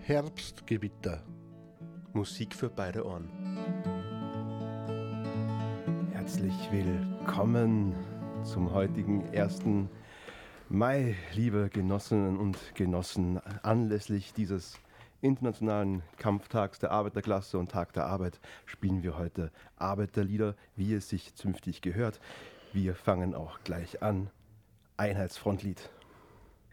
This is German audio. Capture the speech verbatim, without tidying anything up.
Herbstgewitter. Musik für beide Ohren. Herzlich willkommen zum heutigen ersten Mai, liebe Genossinnen und Genossen. Anlässlich dieses Internationalen Kampftags der Arbeiterklasse und Tag der Arbeit spielen wir heute Arbeiterlieder, wie es sich zünftig gehört. Wir fangen auch gleich an. Einheitsfrontlied.